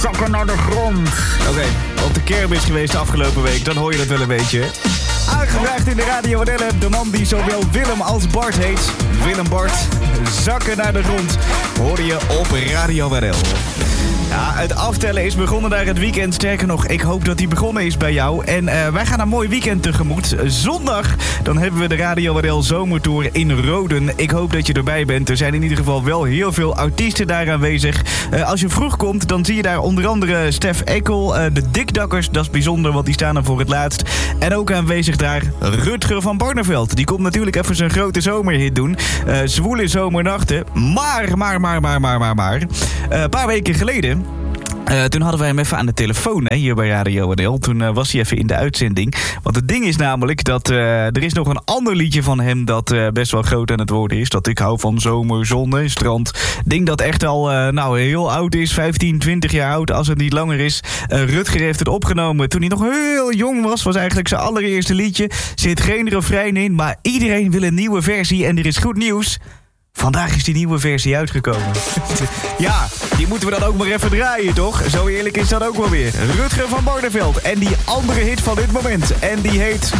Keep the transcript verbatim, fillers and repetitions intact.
Zakken naar de grond. Oké, okay, op de kermis geweest de afgelopen week, dan hoor je dat wel een beetje. Aangevraagd in de Radio Wat L de man die zowel Willem als Bart heet. Willem Bart, zakken naar de grond. Hoor je op Radio Wat L. Ja, het aftellen is begonnen naar het weekend. Sterker nog, ik hoop dat die begonnen is bij jou. En uh, wij gaan een mooi weekend tegemoet. Zondag, dan hebben we de Radio Wat L Zomertour in Roden. Ik hoop dat je erbij bent. Er zijn in ieder geval wel heel veel artiesten daar aanwezig. Uh, als je vroeg komt, dan zie je daar onder andere Stef Ekkel, uh, de Dikdakkers. Dat is bijzonder, want die staan er voor het laatst. En ook aanwezig daar Rutger van Barneveld. Die komt natuurlijk even zijn grote zomerhit doen. Uh, Zwoele zomernachten. Maar, maar, maar, maar, maar, maar, maar. Uh, een paar weken geleden... Uh, toen hadden wij hem even aan de telefoon, hè, hier bij Radio Wat L. Toen uh, was hij even in de uitzending. Want het ding is namelijk dat uh, er is nog een ander liedje van hem dat uh, best wel groot aan het worden is. Dat ik hou van zomer, zon en strand. Ding dat echt al uh, nou, heel oud is, vijftien, twintig jaar oud als het niet langer is. Uh, Rutger heeft het opgenomen toen hij nog heel jong was. Was eigenlijk zijn allereerste liedje. Zit geen refrein in, maar iedereen wil een nieuwe versie. En er is goed nieuws. Vandaag is die nieuwe versie uitgekomen. Ja, die moeten we dan ook maar even draaien, toch? Zo eerlijk is dat ook wel weer. Rutger van Barneveld en die andere hit van dit moment. En die heet